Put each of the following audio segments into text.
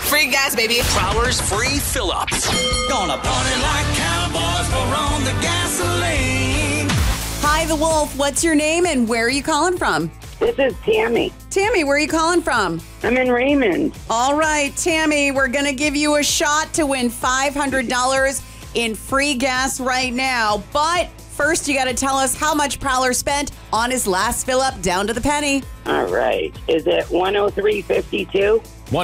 Free gas, baby. Prowler's free fill-ups. Gonna party like cowboys, pour on the gasoline. Hi, The Wolf. What's your name and where are you calling from? This is Tammy. Tammy, where are you calling from? I'm in Raymond. All right, Tammy, we're going to give you a shot to win $500 in free gas right now. But first, you got to tell us how much Prowler spent on his last fill-up down to the penny. All right. Is it 103.52?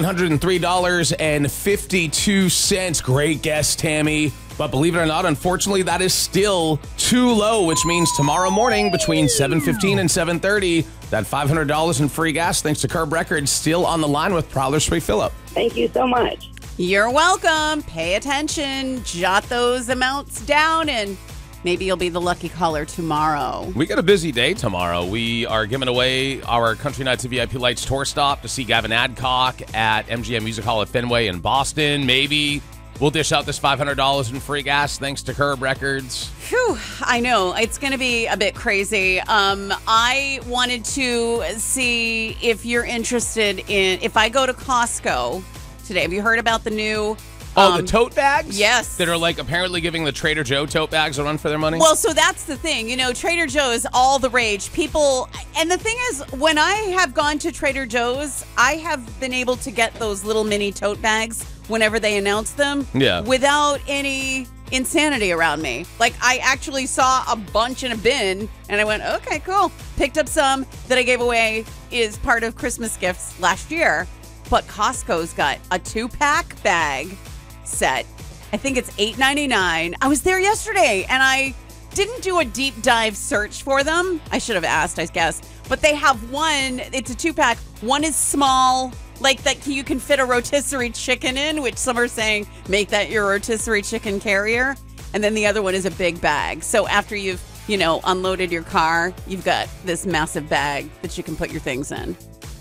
$103.52. Great guess, Tammy. But believe it or not, unfortunately, that is still too low, which means tomorrow morning between 7:15 and 7:30, that $500 in free gas, thanks to Curb Records, still on the line with Prowler's free fill-up. Thank you so much. You're welcome. Pay attention. Jot those amounts down, and maybe you'll be the lucky caller tomorrow. We got a busy day tomorrow. We are giving away our Country Nights at VIP Lights tour stop to see Gavin Adcock at MGM Music Hall at Fenway in Boston. Maybe we'll dish out this $500 in free gas thanks to Curb Records. Phew, I know. It's going to be a bit crazy. I wanted to see if you're interested in, if I go to Costco today. Have you heard about the new... the tote bags? Yes. That are like apparently giving the Trader Joe tote bags a run for their money? Well, so that's the thing. You know, Trader Joe is all the rage. People, and the thing is, when I have gone to Trader Joe's, I have been able to get those little mini tote bags whenever they announce them. Yeah. Without any insanity around me. Like, I actually saw a bunch in a bin, and I went, okay, cool. Picked up some that I gave away as part of Christmas gifts last year. But Costco's got a 2-pack bag set. I think it's $8.99. I was there yesterday and I didn't do a deep dive search for them. I should have asked, I guess. But they have one, it's a 2-pack. One is small, like that you can fit a rotisserie chicken in, which some are saying make that your rotisserie chicken carrier. And then the other one is a big bag. So after you've, unloaded your car, you've got this massive bag that you can put your things in.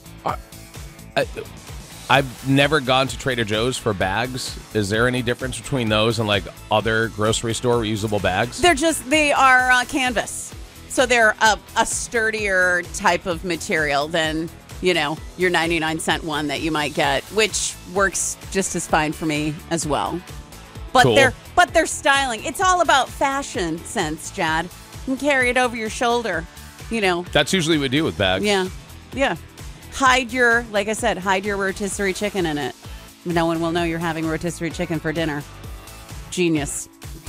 I've never gone to Trader Joe's for bags. Is there any difference between those and like other grocery store reusable bags? They are canvas. So they're a sturdier type of material than, your 99-cent one that you might get, which works just as fine for me as well. But cool. They're styling. It's all about fashion sense, Jad. You can carry it over your shoulder, That's usually what we do with bags. Yeah. Yeah. Hide your rotisserie chicken in it. No one will know you're having rotisserie chicken for dinner. Genius.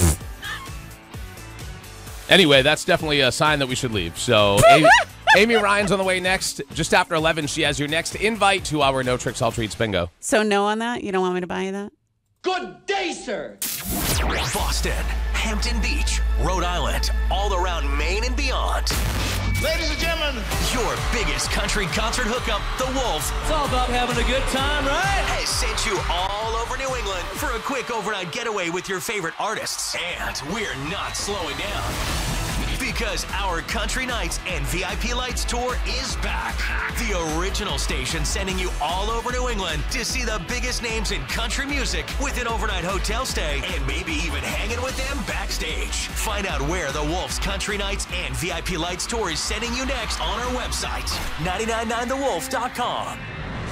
Anyway, that's definitely a sign that we should leave. So Amy Ryan's on the way next. Just after 11, she has your next invite to our No Tricks, All Treats bingo. So no on that? You don't want me to buy you that? Good day, sir. Boston, Hampton Beach, Rhode Island, all around Maine and beyond. Ladies and gentlemen, Your biggest country concert hookup, The Wolf, it's all about having a good time, right? has sent you all over New England for a quick overnight getaway with your favorite artists. And we're not slowing down. Because our Country Nights and VIP Lights tour is back. The original station sending you all over New England to see the biggest names in country music with an overnight hotel stay and maybe even hanging with them backstage. Find out where the Wolf's Country Nights and VIP Lights tour is sending you next on our website, 999thewolf.com.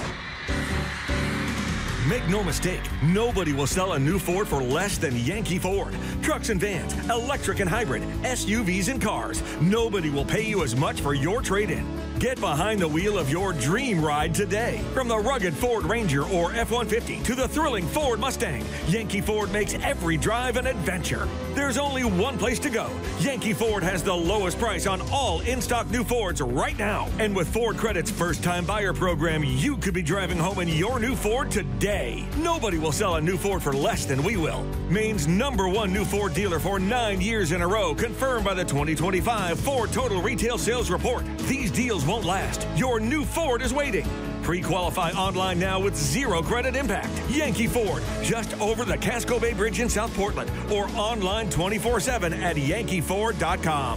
Make no mistake, nobody will sell a new Ford for less than Yankee Ford. Trucks and vans, electric and hybrid, SUVs and cars. Nobody will pay you as much for your trade-in. Get behind the wheel of your dream ride today. From the rugged Ford Ranger or F-150 to the thrilling Ford Mustang, Yankee Ford makes every drive an adventure. There's only one place to go. Yankee Ford has the lowest price on all in-stock new Fords right now. And with Ford Credit's first-time buyer program, you could be driving home in your new Ford today. Nobody will sell a new Ford for less than we will. Maine's #1 new Ford dealer for 9 years in a row, confirmed by the 2025 Ford Total Retail Sales Report. These deals won't last. Your new Ford is waiting. Pre-qualify online now with 0 credit impact. Yankee Ford, just over the Casco Bay Bridge in South Portland, or online 24/7 at yankeeford.com.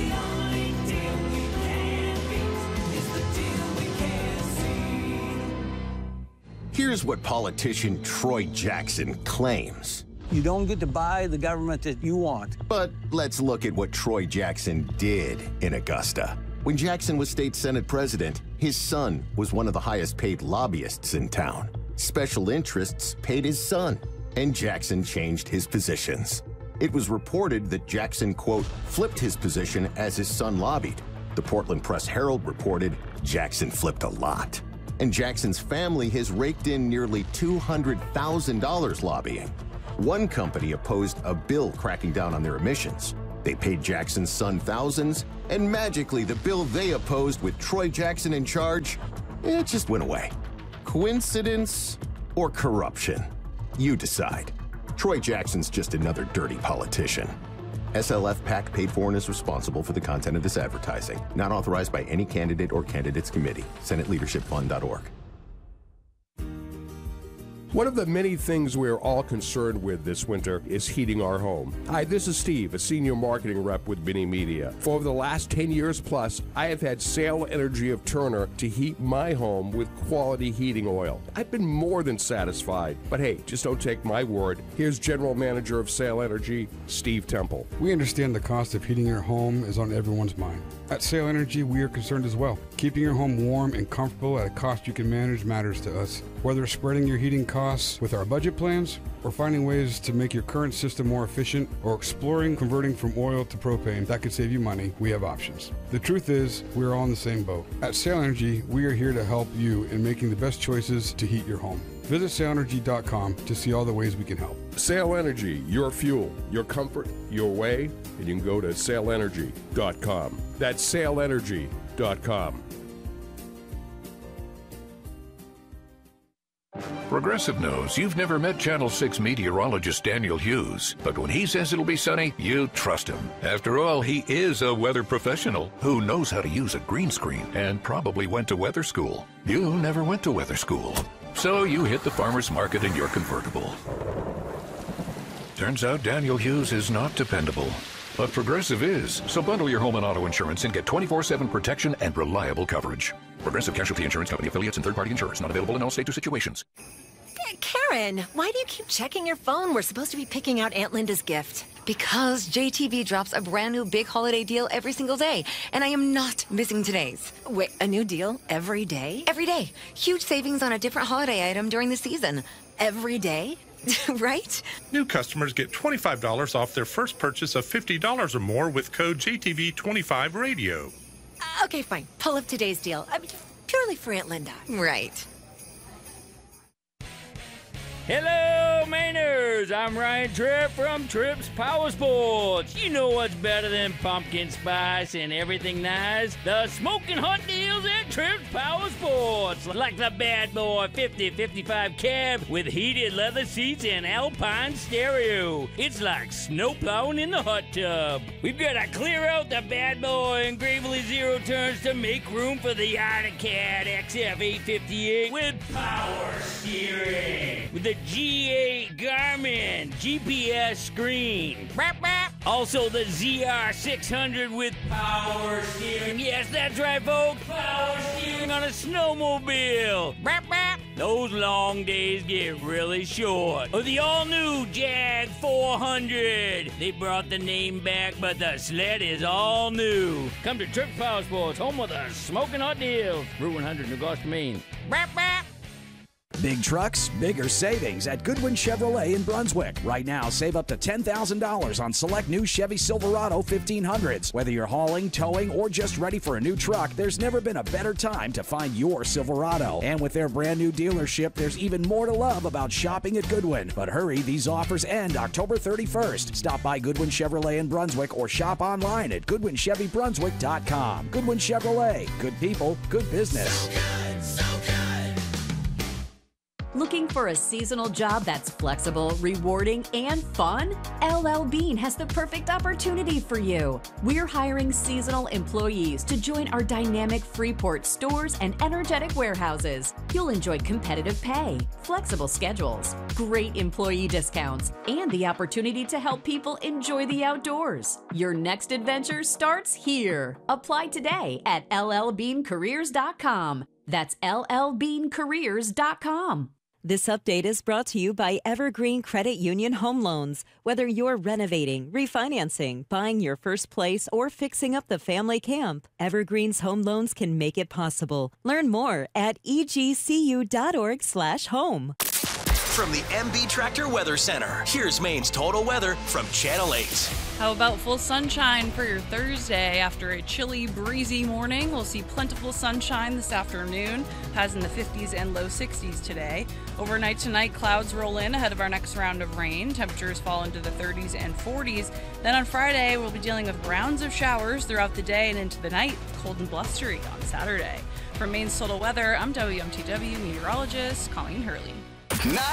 Here's what politician Troy Jackson claims. You don't get to buy the government that you want. But let's look at what Troy Jackson did in Augusta. When Jackson was state Senate president, his son was one of the highest paid lobbyists in town. Special interests paid his son, and Jackson changed his positions. It was reported that Jackson, quote, flipped his position as his son lobbied. The Portland Press-Herald reported Jackson flipped a lot. And Jackson's family has raked in nearly $200,000 lobbying. One company opposed a bill cracking down on their emissions. They paid Jackson's son thousands, and magically the bill they opposed with Troy Jackson in charge, it just went away. Coincidence or corruption? You decide. Troy Jackson's just another dirty politician. SLF PAC paid for and is responsible for the content of this advertising. Not authorized by any candidate or candidates committee. SenateLeadershipFund.org. One of the many things we're all concerned with this winter is heating our home. Hi, this is Steve, a senior marketing rep with Mini Media. For over the last 10 years plus, I have had Sale Energy of Turner to heat my home with quality heating oil. I've been more than satisfied. But hey, just don't take my word. Here's General Manager of Sale Energy, Steve Temple. We understand the cost of heating your home is on everyone's mind. At Sale Energy, we are concerned as well. Keeping your home warm and comfortable at a cost you can manage matters to us. Whether spreading your heating costs with our budget plans, or finding ways to make your current system more efficient, or exploring converting from oil to propane that could save you money, we have options. The truth is, we're all in the same boat. At Sale Energy, we are here to help you in making the best choices to heat your home. Visit SaleEnergy.com to see all the ways we can help. Sale Energy, your fuel, your comfort, your way, and you can go to SaleEnergy.com. That's SaleEnergy.com. Progressive knows you've never met Channel 6 meteorologist Daniel Hughes, but when he says it'll be sunny, you trust him. After all, he is a weather professional who knows how to use a green screen and probably went to weather school. You never went to weather school, so you hit the farmer's market in your convertible. Turns out Daniel Hughes is not dependable, but Progressive is. So bundle your home and auto insurance and get 24/7 protection and reliable coverage. Progressive Casualty Insurance Company affiliates and third-party insurers. Not available in all states or situations. Karen, why do you keep checking your phone? We're supposed to be picking out Aunt Linda's gift. Because JTV drops a brand new big holiday deal every single day, and I am not missing today's. Wait, a new deal every day? Every day. Huge savings on a different holiday item during the season. Every day? Right? New customers get $25 off their first purchase of $50 or more with code JTV25Radio. Okay, fine. Pull up today's deal. I mean, purely for Aunt Linda. Right. Hello, Mainers! I'm Ryan Tripp from Tripp's Power Sports. You know what's better than pumpkin spice and everything nice? The smoking hot deals at Tripp's Power Sports. Like the Bad Boy 5055 cab with heated leather seats and Alpine stereo. It's like snow plowing in the hot tub. We've got to clear out the Bad Boy and Gravely Zero turns to make room for the AutoCAD XF858 with power steering. With the G8 Garmin GPS screen. Bap, bap. Also the ZR600 with power steering. Yes, that's right, folks. Power steering on a snowmobile. Bap, bap. Those long days get really short. Or the all-new Jag 400. They brought the name back, but the sled is all new. Come to Tripp's Power Sports, home of the smoking hot deals. Route 100, New Gloucester, Maine. Bap, bap. Big trucks, bigger savings at Goodwin Chevrolet in Brunswick. Right now, save up to $10,000 on select new Chevy Silverado 1500s. Whether you're hauling, towing, or just ready for a new truck, there's never been a better time to find your Silverado. And with their brand new dealership, there's even more to love about shopping at Goodwin. But hurry, these offers end October 31st. Stop by Goodwin Chevrolet in Brunswick or shop online at GoodwinChevyBrunswick.com. Goodwin Chevrolet. Good people, good business. So good. Looking for a seasonal job that's flexible, rewarding, and fun? LL Bean has the perfect opportunity for you. We're hiring seasonal employees to join our dynamic Freeport stores and energetic warehouses. You'll enjoy competitive pay, flexible schedules, great employee discounts, and the opportunity to help people enjoy the outdoors. Your next adventure starts here. Apply today at llbeancareers.com. That's llbeancareers.com. This update is brought to you by Evergreen Credit Union Home Loans. Whether you're renovating, refinancing, buying your first place, or fixing up the family camp, Evergreen's home loans can make it possible. Learn more at egcu.org/home. From the MB Tractor Weather Center, here's Maine's total weather from Channel 8. How about full sunshine for your Thursday? After a chilly, breezy morning, we'll see plentiful sunshine this afternoon. Highs in the 50s and low 60s today. Overnight tonight, clouds roll in ahead of our next round of rain. Temperatures fall into the 30s and 40s. Then on Friday, we'll be dealing with rounds of showers throughout the day and into the night. Cold and blustery on Saturday. From Maine's total weather, I'm WMTW meteorologist Colleen Hurley.